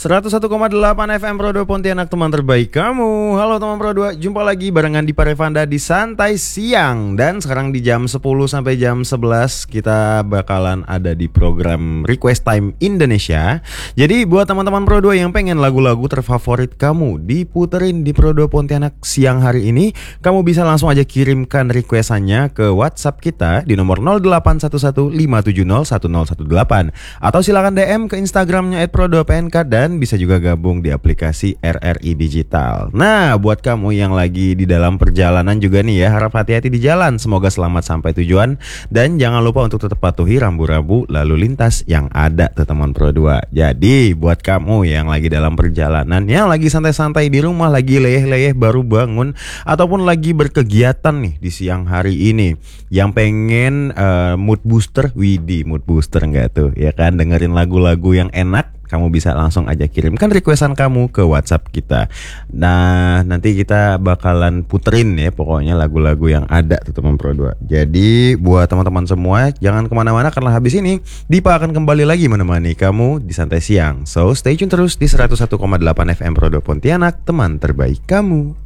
101,8 FM Pro 2 Pontianak, teman terbaik kamu. Halo teman Pro 2, jumpa lagi barengan di Parevanda di Santai Siang. Dan sekarang di jam 10 sampai jam 11 kita bakalan ada di program Request Time Indonesia. Jadi buat teman-teman Pro 2 yang pengen lagu-lagu terfavorit kamu diputerin di Pro 2 Pontianak siang hari ini, kamu bisa langsung aja kirimkan requestannya ke WhatsApp kita di nomor 081157010118 atau silakan DM ke Instagramnya @pro2pnk dan bisa juga gabung di aplikasi RRI Digital. Nah, buat kamu yang lagi di dalam perjalanan juga nih ya, harap hati-hati di jalan. Semoga selamat sampai tujuan. Dan jangan lupa untuk tetap patuhi rambu-rambu lalu lintas yang ada tuh teman Pro 2. Jadi buat kamu yang lagi dalam perjalanan, yang lagi santai-santai di rumah, lagi leyeh-leyeh baru bangun, ataupun lagi berkegiatan nih di siang hari ini, yang pengen mood booster, widih mood booster enggak tuh ya kan, dengerin lagu-lagu yang enak, kamu bisa langsung aja kirimkan requestan kamu ke WhatsApp kita. Nah, nanti kita bakalan puterin ya pokoknya lagu-lagu yang ada tuh teman Pro 2. Jadi buat teman-teman semua, jangan kemana-mana karena habis ini Dipa akan kembali lagi menemani kamu di Santai Siang. So stay tune terus di 101,8 FM Pro 2 Pontianak, teman terbaik kamu.